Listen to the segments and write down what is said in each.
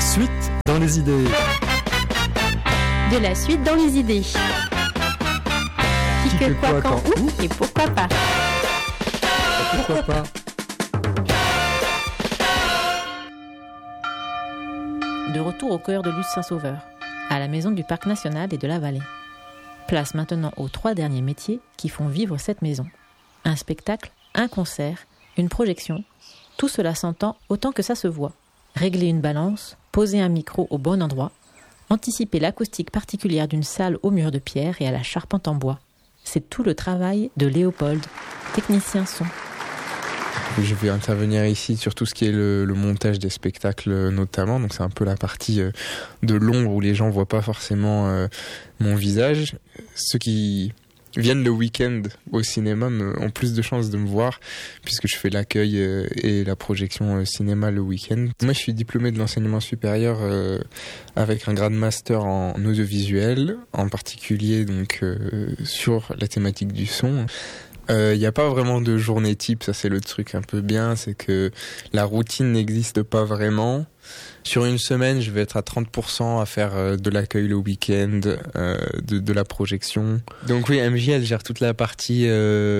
Suite dans les idées. De la suite dans les idées. Qui que quoi, quand, où et pourquoi pas. Pourquoi pas. De retour au cœur de Luce Saint-Sauveur, à la maison du Parc National et de la Vallée. Place maintenant aux 3 derniers métiers qui font vivre cette maison. Un spectacle, un concert, une projection, tout cela s'entend autant que ça se voit. Régler une balance, poser un micro au bon endroit, anticiper l'acoustique particulière d'une salle aux murs de pierre et à la charpente en bois. C'est tout le travail de Léopold, technicien son. Je vais intervenir ici sur tout ce qui est le montage des spectacles notamment, donc c'est un peu la partie de l'ombre où les gens voient pas forcément mon visage. Ceux qui viennent le week-end au cinéma ont plus de chances de me voir puisque je fais l'accueil et la projection cinéma le week-end. Moi je suis diplômé de l'enseignement supérieur avec un grade master en audiovisuel, en particulier donc sur la thématique du son. Il n'y a pas vraiment de journée type, ça c'est le truc un peu bien, c'est que la routine n'existe pas vraiment. Sur une semaine, je vais être à 30% à faire de l'accueil le week-end, de la projection. Donc oui, MJ, elle gère toute la partie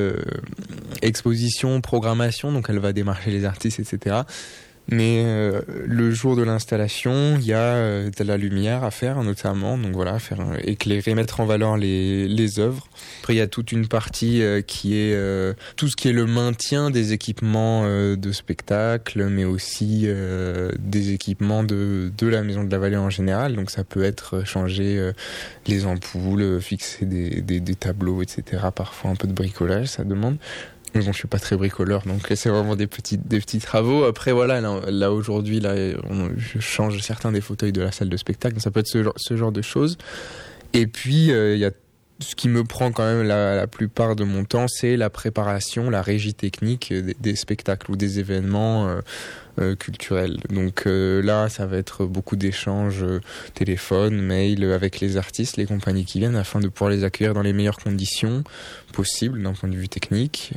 exposition, programmation, donc elle va démarcher les artistes, etc. Mais le jour de l'installation, il y a de la lumière à faire notamment, donc voilà, faire éclairer, mettre en valeur les œuvres. Après, il y a toute une partie qui est tout ce qui est le maintien des équipements de spectacle, mais aussi des équipements de la Maison de la Vallée en général. Donc ça peut être changer les ampoules, fixer des tableaux, etc. Parfois un peu de bricolage, ça demande. Mais bon, je suis pas très bricoleur, donc c'est vraiment des petits travaux. Après, voilà, là aujourd'hui, je change certains des fauteuils de la salle de spectacle. Donc ça peut être ce genre de choses. Et puis, il y a ce qui me prend quand même la plupart de mon temps, c'est la préparation, la régie technique des spectacles ou des événements culturels. Donc là, ça va être beaucoup d'échanges téléphone, mail avec les artistes, les compagnies qui viennent, afin de pouvoir les accueillir dans les meilleures conditions possibles d'un point de vue technique.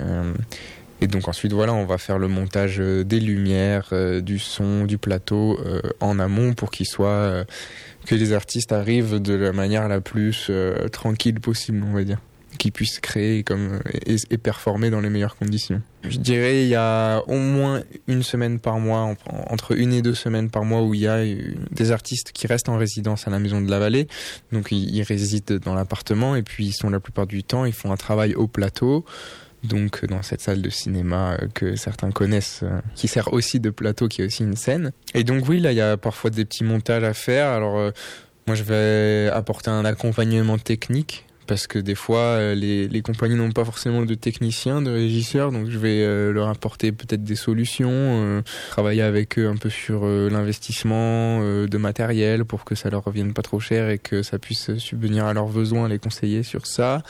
Et donc ensuite, voilà, on va faire le montage des lumières, du son, du plateau en amont pour qu'il soit que les artistes arrivent de la manière la plus tranquille possible, on va dire, qu'ils puissent créer et performer dans les meilleures conditions. Je dirais il y a au moins une semaine par mois, entre 1 et 2 semaines par mois, où il y a des artistes qui restent en résidence à la Maison de la Vallée. Donc ils résident dans l'appartement et puis la plupart du temps, ils font un travail au plateau. Donc dans cette salle de cinéma que certains connaissent, qui sert aussi de plateau, qui est aussi une scène. Et donc oui, là il y a parfois des petits montages à faire. Alors moi je vais apporter un accompagnement technique, parce que des fois les compagnies n'ont pas forcément de techniciens, de régisseurs, donc je vais leur apporter peut-être des solutions, travailler avec eux un peu sur l'investissement de matériel pour que ça leur revienne pas trop cher et que ça puisse subvenir à leurs besoins, les conseiller sur ça.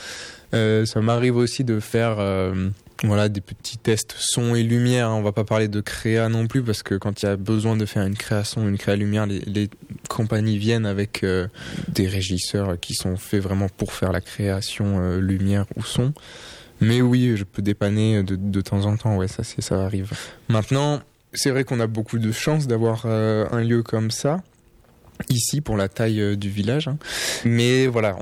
Ça m'arrive aussi de faire des petits tests son et lumière. On va pas parler de créa non plus, parce que quand il y a besoin de faire une créa son, une créa lumière, les compagnies viennent avec des régisseurs qui sont faits vraiment pour faire la création lumière ou son. Mais oui, je peux dépanner de temps en temps, ouais, ça arrive. Maintenant, c'est vrai qu'on a beaucoup de chance d'avoir un lieu comme ça ici pour la taille du village, hein. Mais voilà,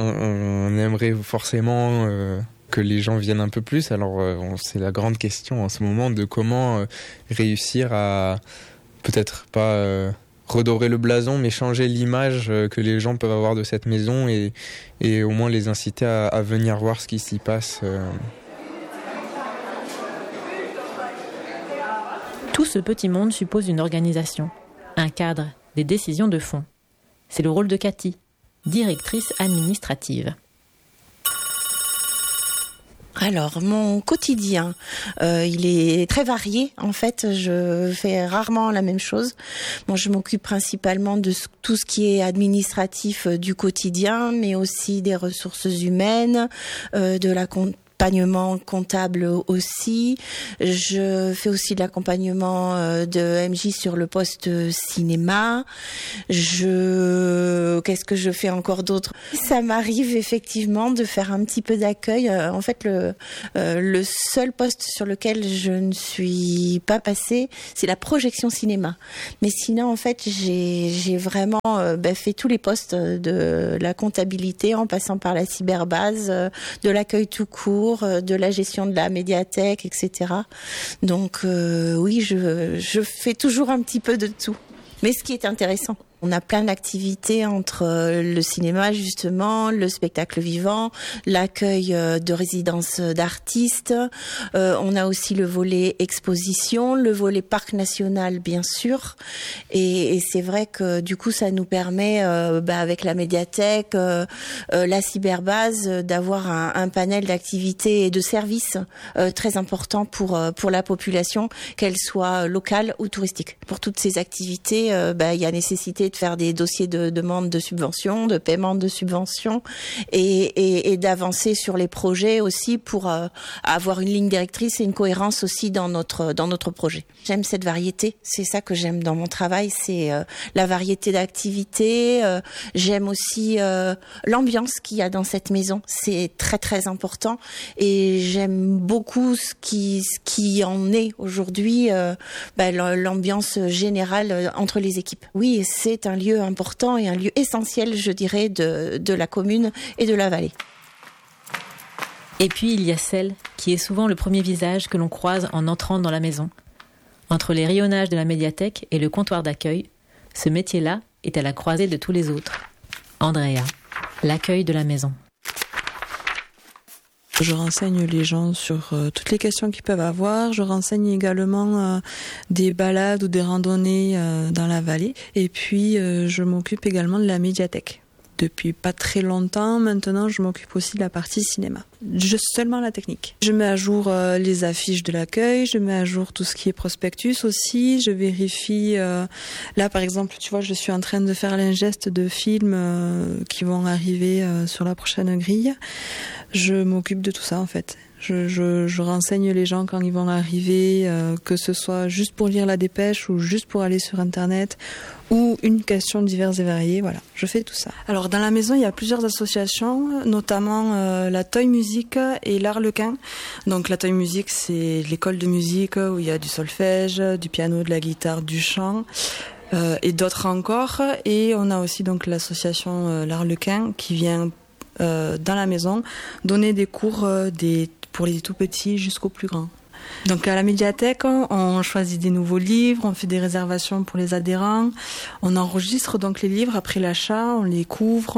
on aimerait forcément que les gens viennent un peu plus. Alors c'est la grande question en ce moment de comment réussir à peut-être pas redorer le blason, mais changer l'image que les gens peuvent avoir de cette maison et au moins les inciter à venir voir ce qui s'y passe. Tout ce petit monde suppose une organisation, un cadre, des décisions de fond. C'est le rôle de Cathy, directrice administrative. Alors, mon quotidien, il est très varié. En fait, je fais rarement la même chose. Bon, je m'occupe principalement de tout ce qui est administratif du quotidien, mais aussi des ressources humaines, de la l'accompagnement comptable aussi. Je fais aussi de l'accompagnement de MJ sur le poste cinéma. Qu'est-ce que je fais encore d'autre? Ça m'arrive effectivement de faire un petit peu d'accueil. En fait, le seul poste sur lequel je ne suis pas passée, c'est la projection cinéma. Mais sinon, en fait, j'ai vraiment fait tous les postes de la comptabilité en passant par la cyberbase, de l'accueil tout court, de la gestion de la médiathèque, etc. Donc oui, je fais toujours un petit peu de tout. Mais ce qui est intéressant, on a plein d'activités entre le cinéma justement, le spectacle vivant, l'accueil de résidences d'artistes. On a aussi le volet exposition, le volet parc national bien sûr. Et c'est vrai que du coup ça nous permet avec la médiathèque, la cyberbase, d'avoir un panel d'activités et de services très important pour la population, qu'elle soit locale ou touristique. Pour toutes ces activités, il y a nécessité de faire des dossiers de demande de subvention, de paiement de subvention et d'avancer sur les projets aussi pour avoir une ligne directrice et une cohérence aussi dans notre projet. J'aime cette variété, c'est ça que j'aime dans mon travail, c'est la variété d'activités. J'aime aussi l'ambiance qu'il y a dans cette maison, c'est très très important et j'aime beaucoup ce qui en est aujourd'hui, l'ambiance générale entre les équipes. Oui, c'est un lieu important et un lieu essentiel, je dirais, de la commune et de la vallée. Et puis il y a celle qui est souvent le premier visage que l'on croise en entrant dans la maison. Entre les rayonnages de la médiathèque et le comptoir d'accueil, ce métier-là est à la croisée de tous les autres. Andrea, l'accueil de la maison. Je renseigne les gens sur toutes les questions qu'ils peuvent avoir. Je renseigne également des balades ou des randonnées dans la vallée. Et puis, je m'occupe également de la médiathèque. Depuis pas très longtemps, maintenant, je m'occupe aussi de la partie cinéma. Seulement la technique. Je mets à jour les affiches de l'accueil, je mets à jour tout ce qui est prospectus aussi. Je vérifie... là, par exemple, tu vois, je suis en train de faire l'ingeste de films qui vont arriver sur la prochaine grille. Je m'occupe de tout ça, en fait. Je renseigne les gens quand ils vont arriver, que ce soit juste pour lire la dépêche ou juste pour aller sur Internet ou une question diverses et variées. Voilà, je fais tout ça. Alors, dans la maison, il y a plusieurs associations, notamment la Toy Music et l'Arlequin. Donc, la Toy Music, c'est l'école de musique où il y a du solfège, du piano, de la guitare, du chant. Et d'autres encore. Et on a aussi donc l'association l'Arlequin qui vient dans la maison donner des cours pour les tout petits jusqu'aux plus grands. Donc à la médiathèque, on choisit des nouveaux livres, on fait des réservations pour les adhérents, on enregistre donc les livres après l'achat, on les couvre, on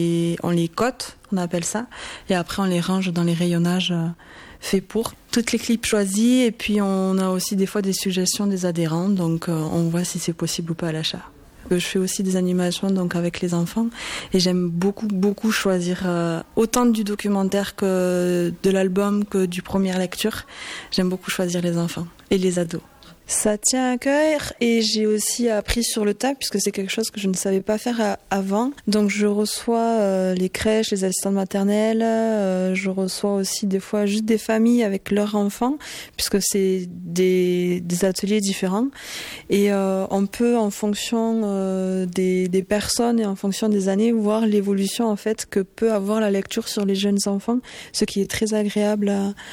les cote, on appelle ça, et après on les range dans les rayonnages faits pour. Toutes les clips choisis, et puis on a aussi des fois des suggestions des adhérents, donc on voit si c'est possible ou pas à l'achat. Je fais aussi des animations donc avec les enfants et j'aime beaucoup choisir autant du documentaire que de l'album que du première lecture. J'aime beaucoup choisir les enfants et les ados. Ça tient à cœur et j'ai aussi appris sur le tas puisque c'est quelque chose que je ne savais pas faire avant. Donc je reçois les crèches, les assistantes maternelles, je reçois aussi des fois juste des familles avec leurs enfants puisque c'est des ateliers différents et on peut en fonction des personnes et en fonction des années voir l'évolution en fait que peut avoir la lecture sur les jeunes enfants, ce qui est très agréable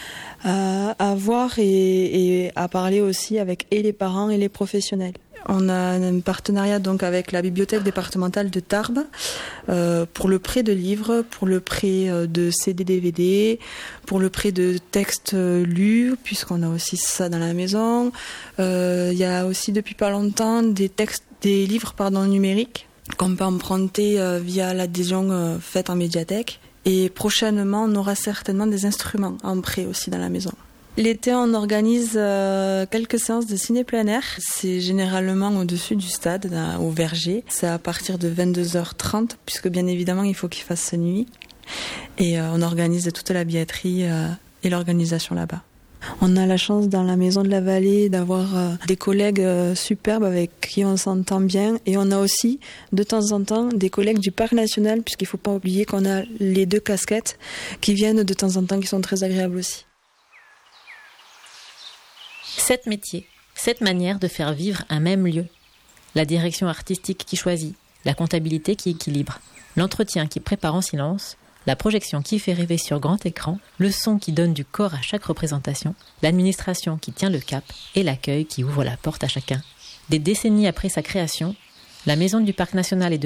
à voir et à parler aussi avec et les parents et les professionnels. On a un partenariat donc avec la bibliothèque départementale de Tarbes pour le prêt de livres, pour le prêt de CD-DVD, pour le prêt de textes lus, puisqu'on a aussi ça dans la maison. Il y a aussi depuis pas longtemps des livres numériques qu'on peut emprunter via l'adhésion faite en médiathèque. Et prochainement, on aura certainement des instruments en prêt aussi dans la maison. L'été, on organise quelques séances de ciné plein air. C'est généralement au-dessus du stade, au Verger. C'est à partir de 22h30, puisque bien évidemment, il faut qu'il fasse nuit. Et on organise toute la billetterie et l'organisation là-bas. On a la chance dans la Maison de la Vallée d'avoir des collègues superbes avec qui on s'entend bien. Et on a aussi, de temps en temps, des collègues du Parc National, puisqu'il ne faut pas oublier qu'on a les 2 casquettes qui viennent de temps en temps, qui sont très agréables aussi. 7 métiers, 7 manières de faire vivre un même lieu. La direction artistique qui choisit, la comptabilité qui équilibre, l'entretien qui prépare en silence, la projection qui fait rêver sur grand écran, le son qui donne du corps à chaque représentation, l'administration qui tient le cap et l'accueil qui ouvre la porte à chacun. Des décennies après sa création, la Maison du Parc National et de